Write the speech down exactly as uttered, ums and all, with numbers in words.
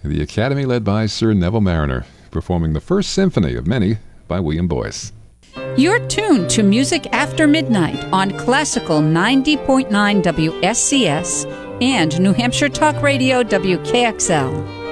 The Academy led by Sir Neville Marriner, performing the first symphony of many by William Boyce. You're tuned to Music After Midnight on Classical ninety point nine W S C S and New Hampshire Talk Radio W K X L.